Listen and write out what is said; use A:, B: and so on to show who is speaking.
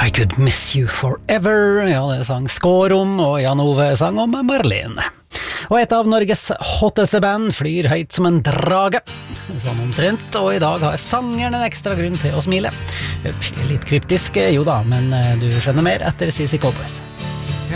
A: I Could Miss You Forever, ja, det sang Skår om, og Jan Ove sang om Marlene. Og et av Norges hotteste band flyr høyt som en drage, sånn omtrent, og i dag har sangeren en ekstra grunn til å smile. Litt kryptisk, jo da, men du skjønner mer etter CC Cowboys.